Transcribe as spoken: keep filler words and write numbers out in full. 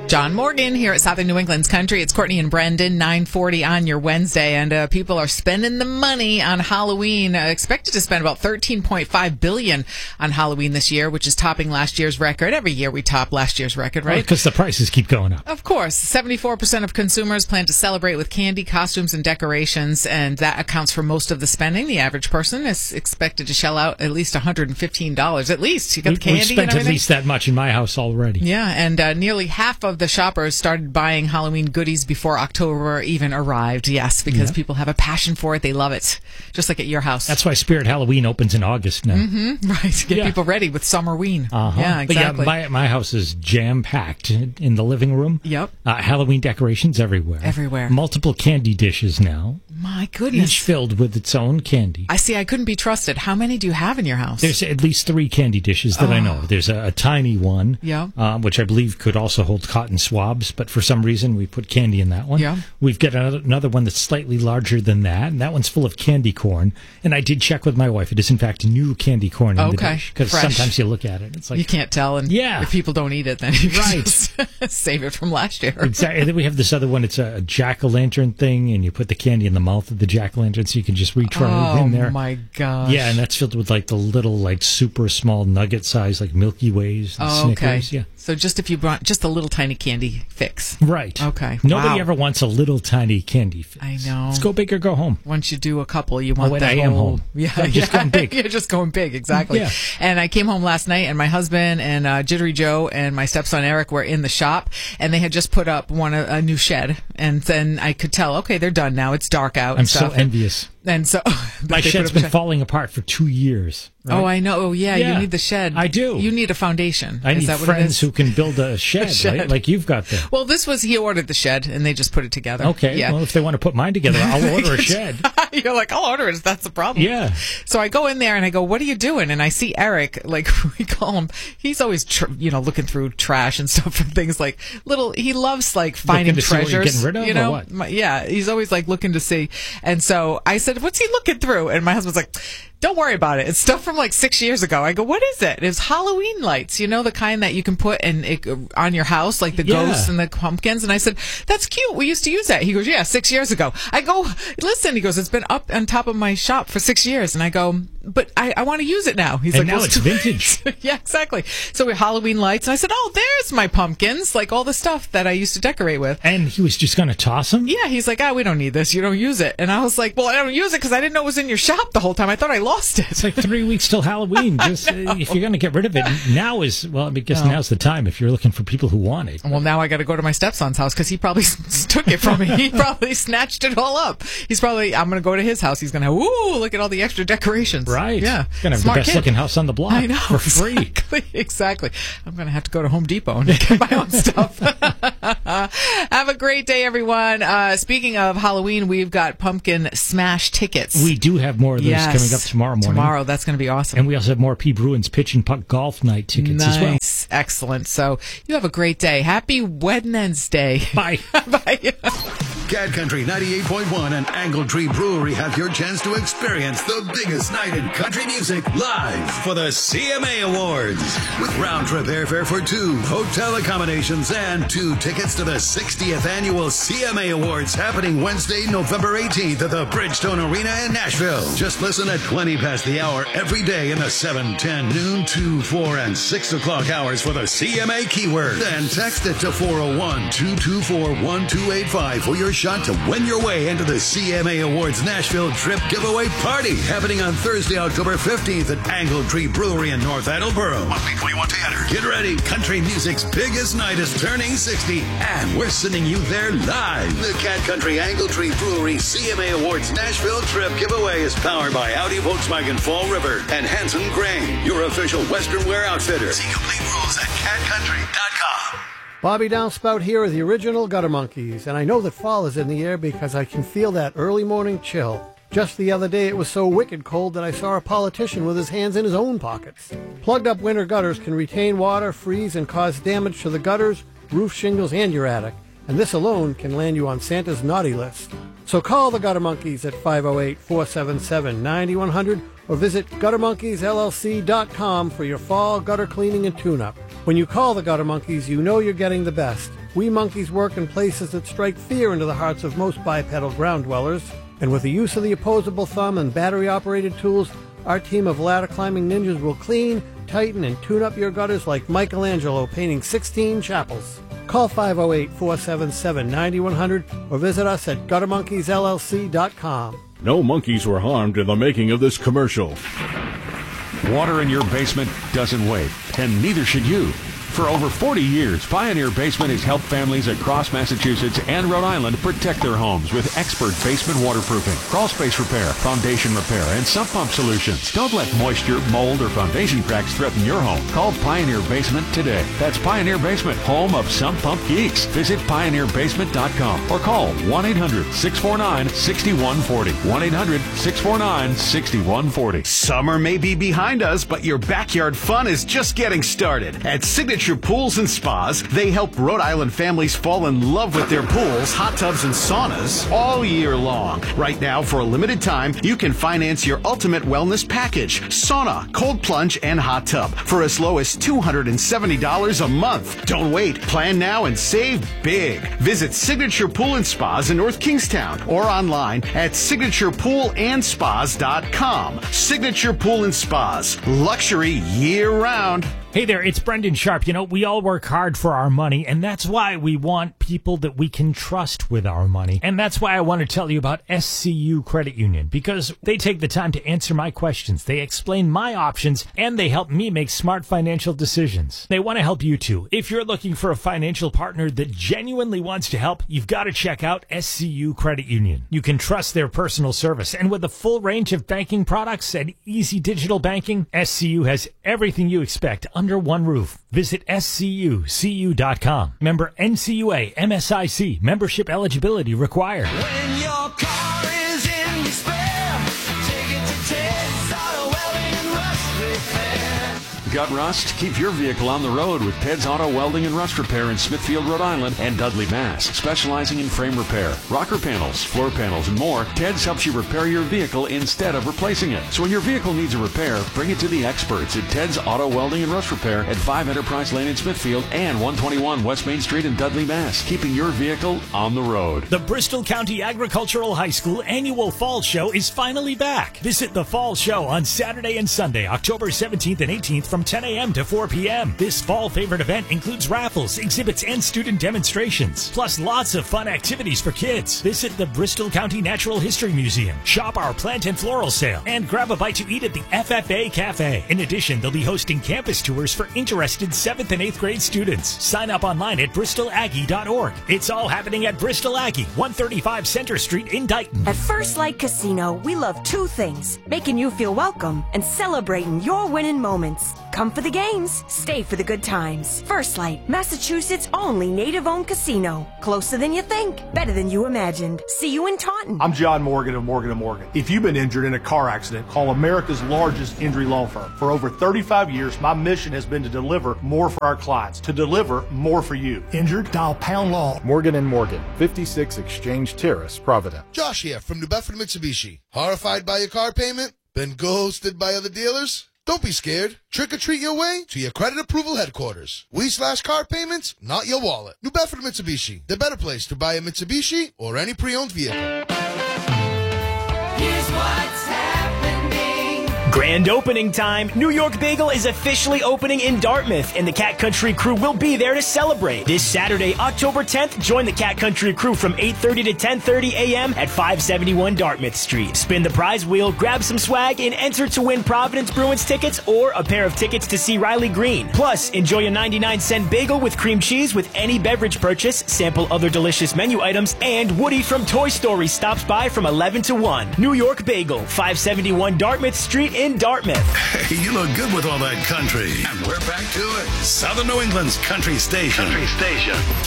John Morgan here at Southern New England's Country. It's Courtney and Brendan, nine forty on your Wednesday, and uh, people are spending the money on Halloween. Uh, expected to spend about thirteen point five billion dollars on Halloween this year, which is topping last year's record. Every year we top last year's record, right? Because well, the prices keep going up. Of course. seventy-four percent of consumers plan to celebrate with candy, costumes, and decorations, and that accounts for most of the spending. The average person is expected to shell out at least one hundred fifteen dollars. At least. You got we, the candy We've spent and everything? At least that much in my house already. Yeah, and uh, nearly half of the shoppers started buying Halloween goodies before October even arrived. Yes, because yeah. people have a passion for it. They love it. Just like at your house. That's why Spirit Halloween opens in August now. Mm-hmm. Right. Get yeah. people ready with Summerween. Uh-huh. Yeah, exactly. But yeah, my, my house is jam-packed in the living room. Yep. Uh, Halloween decorations everywhere. Everywhere. Multiple candy dishes now. My goodness. Each filled with its own candy. I see. I couldn't be trusted. How many do you have in your house? There's at least three candy dishes that oh. I know. There's a, a tiny one, yeah. uh, which I believe could also hold cotton swabs, but for some reason we put candy in that one. Yeah. We've got another, another one that's slightly larger than that, and that one's full of candy corn. And I did check with my wife. It is, in fact, new candy corn in okay. the dish. Because sometimes you look at it, it's like... You can't tell, and yeah. if people don't eat it, then you can right. just save it from last year. Exactly. And then we have this other one. It's a jack-o'-lantern thing, and you put the candy in the mouth of the jack-o'-lantern so you can just reach right oh, in there. Oh, my gosh. Yeah, and that's filled with, like, the little, like, super small nugget size, like Milky Ways and oh, Snickers. Okay. Yeah. So just if you brought just a little tiny candy fix. Right. Okay. Nobody wow. ever wants a little tiny candy fix. I know. Let's go big or go home. Once you do a couple, you want oh, wait, that I whole... am home. Yeah, I'm just yeah. going big. You're just going big, exactly. Yeah. And I came home last night, and my husband and uh, Jittery Joe and my stepson Eric were in the shop, and they had just put up one a, a new shed, and then I could tell, okay, they're done now. It's dark out. I'm and so stuff. envious. And so my shed's been shed. falling apart for two years. Right? Oh, I know. Oh, yeah, yeah, you need the shed. I do. You need a foundation. I is need that what friends it is? who can build a shed, a shed, right? Like you've got there. Well, this was, he ordered the shed, and they just put it together. Okay. Yeah. Well, if they want to put mine together, I'll order a shed. You're like, I'll order it if that's the problem. Yeah. So I go in there, and I go, what are you doing? And I see Eric, like we call him, he's always, tr- you know, looking through trash and stuff and things like little, he loves like finding looking to treasures. See what you're getting rid of, you know? or what? My, yeah. He's always like looking to see. And so I said, what's he looking through? And my husband's like, don't worry about it. It's stuff from like six years ago. I go, what is it? It's Halloween lights, you know, the kind that you can put in it, on your house, like the yeah. ghosts and the pumpkins. And I said, that's cute. We used to use that. He goes, yeah, six years ago. I go, listen, he goes, it's been up on top of my shop for six years. And I go, but I, I want to use it now. He's and like, now well, it's vintage. Yeah, exactly. So we Halloween lights. And I said, oh, there's my pumpkins, like all the stuff that I used to decorate with. And he was just going to toss them? Yeah, he's like, ah, oh, we don't need this. You don't use it. And I was like, well, I don't use it because I didn't know it was in your shop the whole time. I thought I lost it. It's like three weeks till Halloween. Just uh, if you're going to get rid of it, now is, well, I guess no. now's the time if you're looking for people who want it. Well, now I got to go to my stepson's house because he probably took it from me. He probably snatched it all up. He's probably, I'm going to go to his house. He's going to have, ooh, look at all the extra decorations. Right. Yeah. Going to have Smart the best kid. looking house on the block. I know. For free. Exactly. exactly. I'm going to have to go to Home Depot and get my own stuff. Have a great day, everyone. Uh, speaking of Halloween, we've got pumpkin smash tickets. We do have more of those yes. coming up tomorrow morning. Tomorrow. That's going to be awesome. And we also have more P. Bruins pitch and puck golf night tickets nice. as well. Excellent. So you have a great day. Happy Wednesday. Bye. Bye. Cat Country ninety-eight point one and Angle Tree Brewery have your chance to experience the biggest night in country music live for the C M A Awards. With round-trip airfare for two, hotel accommodations, and two tickets to the sixtieth Annual C M A Awards happening Wednesday, November eighteenth at the Bridgestone Arena in Nashville. Just listen at twenty past the hour every day in the seven, ten, noon, two, four, and six o'clock hours for the C M A keyword. Then text it to four oh one, two two four, one two eight five for your shot to win your way into the C M A Awards Nashville Trip Giveaway Party happening on Thursday, October fifteenth at Angle Tree Brewery in North Attleboro. Must be twenty-one to enter. Get ready. Country music's biggest night is turning sixty, and we're sending you there live. The Cat Country Angle Tree Brewery C M A Awards Nashville Trip Giveaway is powered by Audi Volkswagen Fall River and Hanson Crane, your official Western wear outfitter. See complete rules at cat country dot com. Bobby Downspout here with the original Gutter Monkeys, and I know that fall is in the air because I can feel that early morning chill. Just the other day it was so wicked cold that I saw a politician with his hands in his own pockets. Plugged up winter gutters can retain water, freeze, and cause damage to the gutters, roof shingles, and your attic, and this alone can land you on Santa's naughty list. So call the Gutter Monkeys at five oh eight, four seven seven, nine one zero zero or visit gutter monkeys l l c dot com for your fall gutter cleaning and tune-up. When you call the Gutter Monkeys, you know you're getting the best. We monkeys work in places that strike fear into the hearts of most bipedal ground dwellers, and with the use of the opposable thumb and battery-operated tools, our team of ladder-climbing ninjas will clean, tighten, and tune up your gutters like Michelangelo painting sixteen chapels. Call five oh eight, four seven seven, nine one zero zero or visit us at gutter monkeys L L C dot com. No monkeys were harmed in the making of this commercial. Water in your basement doesn't wait, and neither should you. For over forty years, Pioneer Basement has helped families across Massachusetts and Rhode Island protect their homes with expert basement waterproofing, crawl space repair, foundation repair, and sump pump solutions. Don't let moisture, mold, or foundation cracks threaten your home. Call Pioneer Basement today. That's Pioneer Basement, home of sump pump geeks. Visit pioneer basement dot com or call one eight hundred, six four nine, six one four zero. one eight hundred, six four nine, six one four zero. Summer may be behind us, but your backyard fun is just getting started. At Signature Pools and Spas, they help Rhode Island families fall in love with their pools, hot tubs, and saunas all year long. Right now, for a limited time, you can finance your ultimate wellness package, sauna, cold plunge, and hot tub for as low as two hundred seventy dollars a month. Don't wait. Plan now and save big. Visit Signature Pool and Spas in North Kingstown or online at signature pool and spas dot com. Signature Pool and Spas. Luxury year-round. Hey there, it's Brendan Sharp. You know, we all work hard for our money, and that's why we want people that we can trust with our money. And that's why I want to tell you about S C U Credit Union, because they take the time to answer my questions. They explain my options, and they help me make smart financial decisions. They want to help you too. If you're looking for a financial partner that genuinely wants to help, you've got to check out S C U Credit Union. You can trust their personal service, and with a full range of banking products and easy digital banking, S C U has everything you expect under one roof. Visit S C U C U dot com. Member N C U A M S I C. Membership eligibility required. When your car is in despair, take it to Ted's Auto Welding and Rust Repair. Got rust? Keep your vehicle on the road with Ted's Auto Welding and Rust Repair in Smithfield, Rhode Island and Dudley, Mass. Specializing in frame repair, rocker panels, floor panels, and more, Ted's helps you repair your vehicle instead of replacing it. So when your vehicle needs a repair, bring it to the experts at Ted's Auto Welding and Rust Repair at five Enterprise Lane in Smithfield and one twenty-one West Main Street in Dudley, Mass. Keeping your vehicle on the road. The Bristol County Agricultural High School annual Fall Show is finally back. Visit the Fall Show on Saturday and Sunday, October seventeenth and eighteenth from ten a.m. to four p.m. This fall favorite event includes raffles, exhibits, and student demonstrations, plus lots of fun activities for kids. Visit the Bristol County Natural History Museum, shop our plant and floral sale, and grab a bite to eat at the F F A Cafe. In addition, they'll be hosting campus tours for interested seventh and eighth grade students. Sign up online at bristol aggie dot org. It's all happening at Bristol Aggie, one thirty-five Center Street in Dighton. At First Light Casino, we love two things: making you feel welcome and celebrating your winning moments. Come for the games, stay for the good times. First Light, Massachusetts' only native-owned casino. Closer than you think, better than you imagined. See you in Taunton. I'm John Morgan of Morgan and Morgan. If you've been injured in a car accident, call America's largest injury law firm. For over thirty-five years, my mission has been to deliver more for our clients, to deliver more for you. Injured? Dial Pound Law. Morgan and Morgan, fifty-six Exchange Terrace, Providence. Josh here from New Bedford Mitsubishi. Horrified by your car payment? Been ghosted by other dealers? Don't be scared. Trick or treat your way to your credit approval headquarters. We slash car payments, not your wallet. New Bedford Mitsubishi, the better place to buy a Mitsubishi or any pre-owned vehicle. Here's what's happening. Grand opening time. New York Bagel is officially opening in Dartmouth, and the Cat Country crew will be there to celebrate. This Saturday, October tenth, join the Cat Country crew from eight thirty to ten thirty a.m. at five seventy-one Dartmouth Street. Spin the prize wheel, grab some swag, and enter to win Providence Bruins tickets or a pair of tickets to see Riley Green. Plus, enjoy a ninety-nine cent bagel with cream cheese with any beverage purchase, sample other delicious menu items, and Woody from Toy Story stops by from eleven to one. New York Bagel, five seventy-one Dartmouth Street in Dartmouth. Hey, you look good with all that country. And we're back to it. Southern New England's country station. Country station.